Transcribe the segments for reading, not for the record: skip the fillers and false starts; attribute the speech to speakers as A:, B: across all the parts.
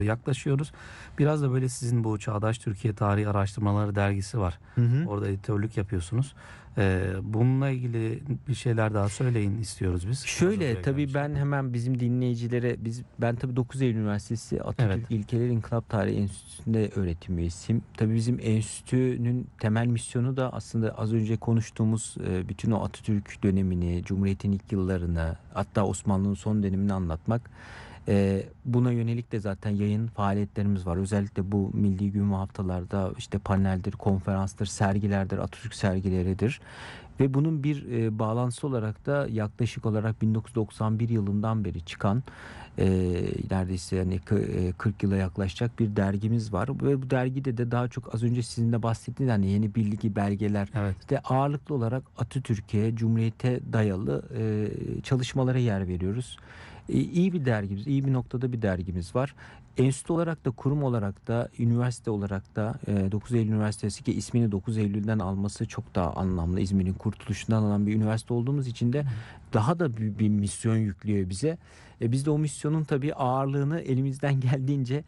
A: yaklaşıyoruz. Biraz da böyle sizin bu Çağdaş Türkiye Tarihi Araştırmaları dergisi var.
B: Hı hı.
A: Orada editörlük yapıyorsunuz. Bununla ilgili bir şeyler daha söyleyin istiyoruz biz. Hazır
B: Şöyle
A: buraya
B: tabii
A: gelmişken.
B: ben hemen bizim dinleyicilere ben tabii 9 Eylül Üniversitesi
A: Evet.
B: Atatürk İlkeler İnkılap Tarihi Enstitüsü'nde öğretim üyesiyim. Tabii bizim enstitünün temel misyonu da aslında az önce konuştuğumuz bütün o Atatürk dönemini, Cumhuriyet'in ilk yıllarını, hatta Osmanlı'nın son dönemini anlatmak. Buna yönelik de zaten yayın faaliyetlerimiz var. Özellikle bu milli gün ve haftalarda işte paneldir, konferanstır, sergilerdir, Atatürk sergileridir. Ve bunun bir bağlantısı olarak da yaklaşık olarak 1991 yılından beri çıkan e, neredeyse yani 40 yıla yaklaşacak bir dergimiz var. Ve bu dergide de daha çok az önce sizin de bahsettiğiniz hani yeni bilgi belgeler
A: Evet.
B: işte ağırlıklı olarak Atatürk'e, Cumhuriyet'e dayalı çalışmalara yer veriyoruz. İyi bir dergimiz, iyi bir noktada bir dergimiz var. Enstitü olarak da, kurum olarak da, üniversite olarak da 9 Eylül Üniversitesi ki ismini 9 Eylül'den alması çok daha anlamlı. İzmir'in kurtuluşundan alan bir üniversite olduğumuz için de daha da büyük bir misyon yüklüyor bize. Biz de o misyonun tabii ağırlığını elimizden geldiğince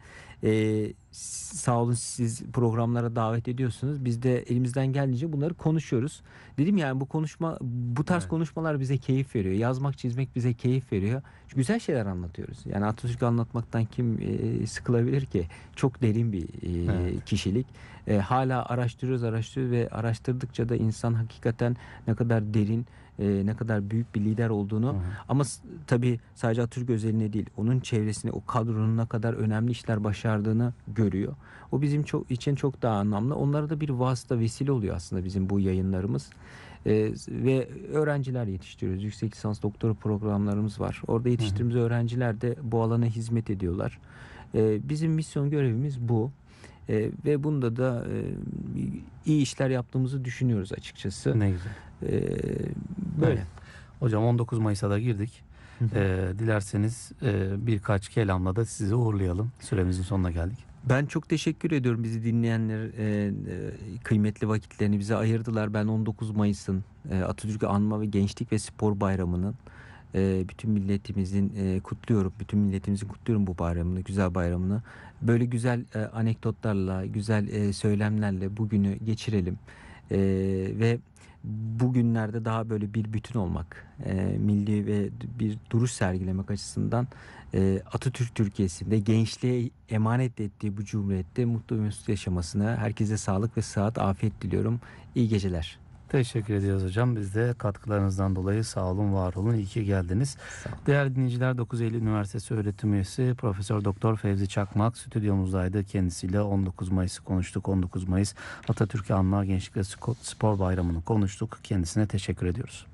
B: sağ olun siz programlara davet ediyorsunuz. Biz de elimizden geldiğince bunları konuşuyoruz. Dedim yani bu tarz
A: Evet.
B: konuşmalar bize keyif veriyor. Yazmak, çizmek bize keyif veriyor. Çünkü güzel şeyler anlatıyoruz. Yani Atatürk'ü anlatmaktan kim sıkılabilir ki? Çok derin bir
A: Evet.
B: kişilik. Hala araştırıyoruz ve araştırdıkça da insan hakikaten ne kadar derin, ne kadar büyük bir lider
A: Hı
B: olduğunu
A: hı.
B: ama tabii sadece Atatürk özeline değil, onun çevresine, o kadronun ne kadar önemli işler başardığını görüyor. O bizim için çok daha anlamlı. Onlara da bir vasıta, vesile oluyor aslında bizim bu yayınlarımız. Ve öğrenciler yetiştiriyoruz. Yüksek lisans doktora programlarımız var. Orada
A: Hı hı.
B: yetiştirdiğimiz öğrenciler de bu alana hizmet ediyorlar. Bizim misyon görevimiz bu. Ve bunda da iyi işler yaptığımızı düşünüyoruz açıkçası.
A: Ne güzel.
B: Ee,
A: Evet.
B: Böyle.
A: Hocam 19 Mayıs'a da girdik.
B: Hı hı.
A: Dilerseniz birkaç kelamla da sizi uğurlayalım. Süremizin sonuna geldik.
B: Ben çok teşekkür ediyorum bizi dinleyenler kıymetli vakitlerini bize ayırdılar. Ben 19 Mayıs'ın Atatürk'ü Anma ve Gençlik ve Spor Bayramı'nın bütün milletimizin kutluyorum. Bütün milletimizin kutluyorum bu bayramını, güzel bayramını. Böyle güzel anekdotlarla, güzel söylemlerle bugünü geçirelim. Ve bugünlerde daha böyle bir bütün olmak, milli ve bir duruş sergilemek açısından Atatürk Türkiye'sinde gençliğe emanet ettiği bu cumhuriyette mutlu ve mesut yaşamasını, herkese sağlık ve sıhhat, afiyet diliyorum. İyi geceler.
A: Teşekkür ediyoruz hocam. Biz de katkılarınızdan dolayı sağ olun, var olun. İyi ki geldiniz.
B: Sağ olun.
A: Değerli dinleyiciler, 9 Eylül Üniversitesi öğretim üyesi Profesör Doktor Fevzi Çakmak stüdyomuzdaydı. Kendisiyle 19 Mayıs'ı konuştuk. 19 Mayıs Atatürk'ü Anma Gençlik ve Spor Bayramı'nı konuştuk. Kendisine teşekkür ediyoruz.